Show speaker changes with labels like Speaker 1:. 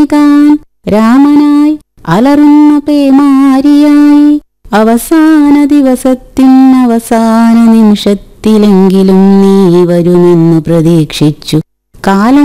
Speaker 1: കന്യകാൻ രാമനായി അലറുന്ന പേമാരിയായി അവസാന ദിവസത്തിനവസാന നിമിഷത്തിലെങ്കിലും നീ വരുമെന്ന് പ്രതീക്ഷിച്ചു. കാലം